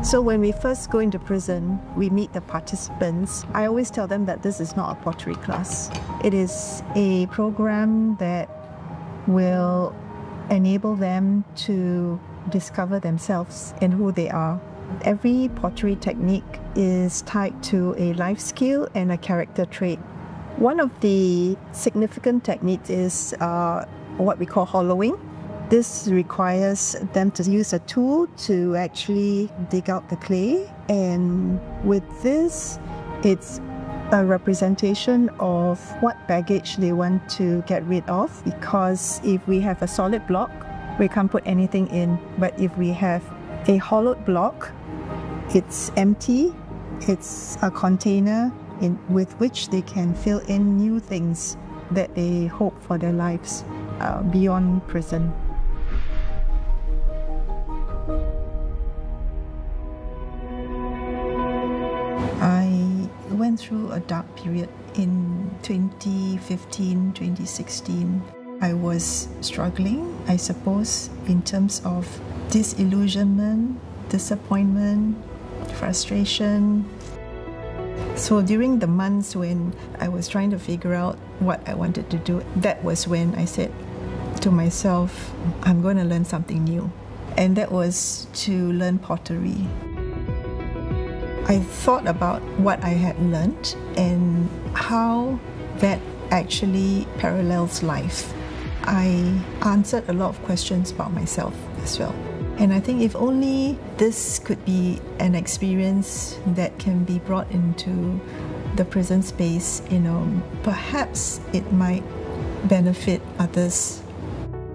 So when we first go into prison, we meet the participants. I always tell them that this is not a pottery class. It is a program that will enable them to discover themselves and who they are. Every pottery technique is tied to a life skill and a character trait. One of the significant techniques is what we call hollowing. This requires them to use a tool to actually dig out the clay, and with this, it's a representation of what baggage they want to get rid of, because if we have a solid block, we can't put anything in, but if we have a hollowed block, it's empty, it's a container with which they can fill in new things that they hope for their lives beyond prison. I went through a dark period in 2015, 2016. I was struggling, I suppose, in terms of disillusionment, disappointment, frustration. So during the months when I was trying to figure out what I wanted to do, that was when I said to myself, I'm going to learn something new. And that was to learn pottery. I thought about what I had learned and how that actually parallels life. I answered a lot of questions about myself as well. And I think if only this could be an experience that can be brought into the prison space, perhaps it might benefit others